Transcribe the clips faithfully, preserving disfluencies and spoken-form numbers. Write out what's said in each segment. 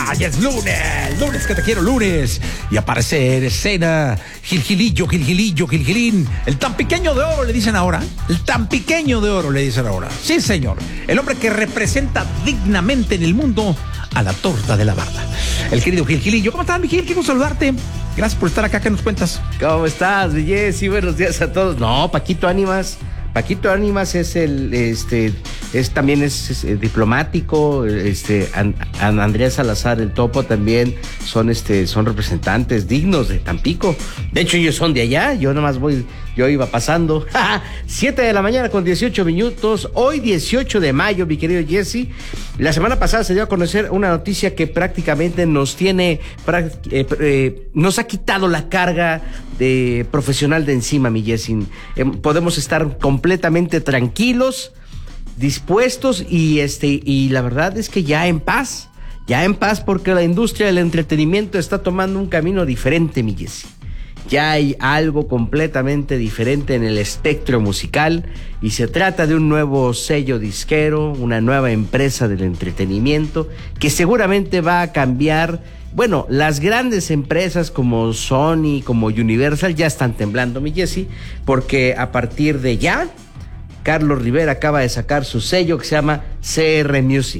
Ya es lunes, lunes que te quiero lunes. Y aparece en escena Gilgilillo, Gilgilillo, Gilgilín. El tan pequeño de oro le dicen ahora. El tan pequeño de oro le dicen ahora. Sí, señor. El hombre que representa dignamente en el mundo a la torta de la barda. El querido Gilgilillo. ¿Cómo estás, mi Gil? Quiero saludarte. Gracias por estar acá. ¿Qué nos cuentas? ¿Cómo estás, Jessy? Buenos días a todos. No, Paquito Ánimas. Paquito Ánimas es el, este, es también es, es diplomático, este, An, An Andrea Salazar, el Topo también son, este, son representantes dignos de Tampico. De hecho, ellos son de allá, yo nomás voy, yo iba pasando. Siete de la mañana con dieciocho minutos, hoy dieciocho de mayo, mi querido Jesse. La semana pasada se dio a conocer una noticia que prácticamente nos tiene, eh, eh, nos ha quitado la carga de profesional de encima, mi Jesse. Eh, podemos estar completamente tranquilos, dispuestos y este y la verdad es que ya en paz, ya en paz porque la industria del entretenimiento está tomando un camino diferente, mi Jesse. Ya hay algo completamente diferente en el espectro musical y se trata de un nuevo sello disquero, una nueva empresa del entretenimiento que seguramente va a cambiar. Bueno, las grandes empresas como Sony, como Universal ya están temblando, mi Jesse, porque a partir de ya, Carlos Rivera acaba de sacar su sello que se llama C R Music.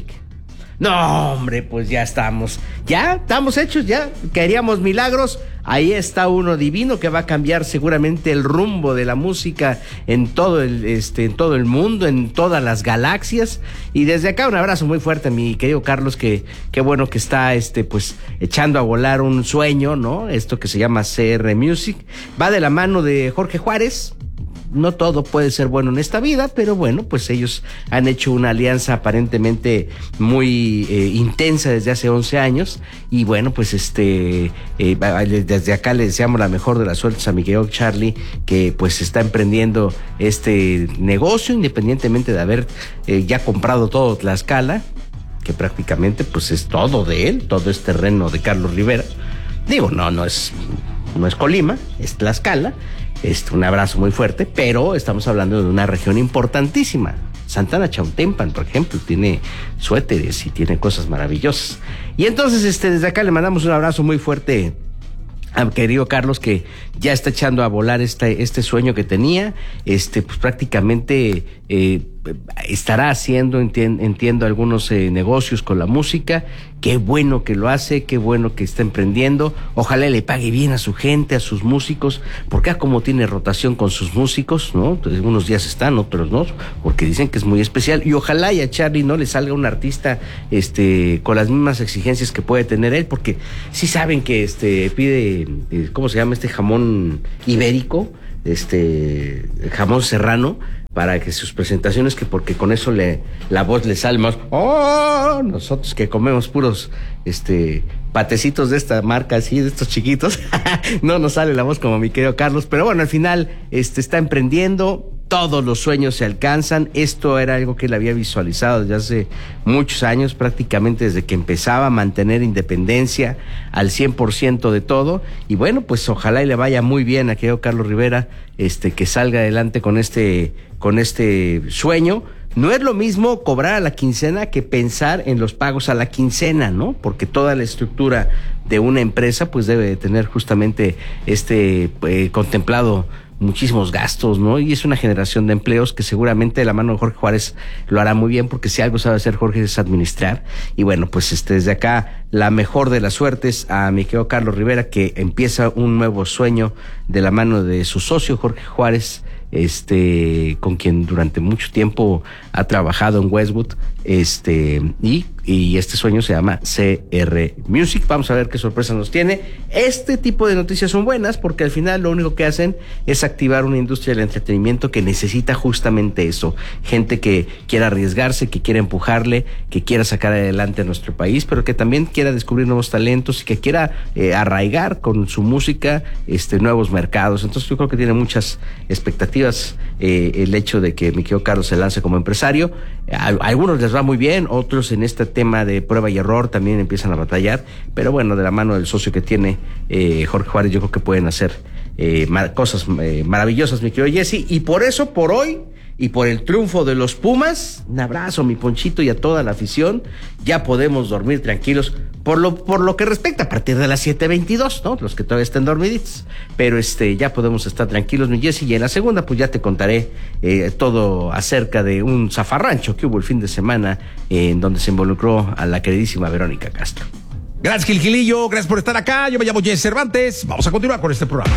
No, hombre, pues ya estamos, ya estamos hechos, ya queríamos milagros. Ahí está uno divino que va a cambiar seguramente el rumbo de la música en todo el, este, en todo el mundo, en todas las galaxias. Y desde acá un abrazo muy fuerte a mi querido Carlos, que qué bueno que está, este, pues echando a volar un sueño, ¿no? Esto que se llama C R Music va de la mano de Jorge Juárez. No todo puede ser bueno en esta vida, pero bueno, pues ellos han hecho una alianza aparentemente muy eh, intensa desde hace once años y bueno, pues este eh, desde acá le deseamos la mejor de las suertes a mi querido Charlie, que pues está emprendiendo este negocio independientemente de haber eh, ya comprado todo Tlaxcala, que prácticamente pues es todo de él, todo es terreno de Carlos Rivera. Digo, no, no es, no es Colima, es Tlaxcala. Este, un abrazo muy fuerte, pero estamos hablando de una región importantísima. Santana Chautempan, por ejemplo, tiene suéteres y tiene cosas maravillosas. Y entonces, este, desde acá le mandamos un abrazo muy fuerte a querido Carlos, que ya está echando a volar este, este sueño que tenía. Este, pues prácticamente eh, estará haciendo, entiendo, entiendo algunos eh, negocios con la música. Qué bueno que lo hace, qué bueno que está emprendiendo. Ojalá le pague bien a su gente, a sus músicos, porque ah, como tiene rotación con sus músicos, ¿no? Entonces, unos días están, otros no, porque dicen que es muy especial. Y ojalá y a Charlie no le salga un artista este, con las mismas exigencias que puede tener él, porque sí saben que este pide, ¿cómo se llama este jamón ibérico? Este jamón serrano, para que sus presentaciones, que porque con eso le la voz le sale más. ¡Oh! Nosotros que comemos puros este patecitos de esta marca así, de estos chiquitos, no nos sale la voz como mi querido Carlos, pero bueno, al final este está emprendiendo. Todos los sueños se alcanzan. Esto era algo que él había visualizado desde hace muchos años, prácticamente desde que empezaba a mantener independencia al cien por ciento de todo. Y bueno, pues ojalá y le vaya muy bien a querido Carlos Rivera, este, que salga adelante con este, con este sueño. No es lo mismo cobrar a la quincena que pensar en los pagos a la quincena, ¿no? Porque toda la estructura de una empresa pues debe de tener justamente este eh, contemplado muchísimos gastos, ¿no? Y es una generación de empleos que seguramente de la mano de Jorge Juárez lo hará muy bien, porque si algo sabe hacer Jorge es administrar. Y bueno, pues este desde acá la mejor de las suertes a mi querido Carlos Rivera, que empieza un nuevo sueño de la mano de su socio Jorge Juárez, este, con quien durante mucho tiempo ha trabajado en Westwood, este, y, y este sueño se llama C R Music. Vamos a ver qué sorpresa nos tiene. Este tipo de noticias son buenas porque al final lo único que hacen es activar una industria del entretenimiento que necesita justamente eso, gente que quiera arriesgarse, que quiera empujarle, que quiera sacar adelante a nuestro país, pero que también quiera descubrir nuevos talentos y que quiera eh, arraigar con su música este, nuevos mercados. Entonces yo creo que tiene muchas expectativas eh, el hecho de que mi querido Carlos se lance como empresario. A, a algunos les va muy bien, otros en este tema de prueba y error también empiezan a batallar, pero bueno, de la mano del socio que tiene eh, Jorge Juárez, yo creo que pueden hacer eh, mar- cosas eh, maravillosas, mi querido Jesse, y por eso, por hoy, y por el triunfo de los Pumas. Un abrazo, mi Ponchito, y a toda la afición. Ya podemos dormir tranquilos por lo, por lo que respecta a partir de las siete veintidós, ¿no? Los que todavía estén dormiditos. Pero este, ya podemos estar tranquilos, mi Jessy. Y en la segunda, pues ya te contaré eh, todo acerca de un zafarrancho que hubo el fin de semana eh, en donde se involucró a la queridísima Verónica Castro. Gracias, Gil Gilillo. Gracias por estar acá. Yo me llamo Jesse Cervantes. Vamos a continuar con este programa.